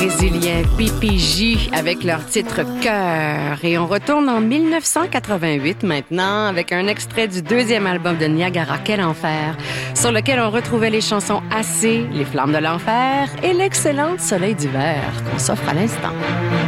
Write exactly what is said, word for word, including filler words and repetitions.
Brésilien P P J avec leur titre Cœur. Et on retourne en dix-neuf cent quatre-vingt-huit maintenant avec un extrait du deuxième album de Niagara, Quel enfer, sur lequel on retrouvait les chansons Assez, Les flammes de l'enfer et l'excellent Soleil d'hiver qu'on s'offre à l'instant.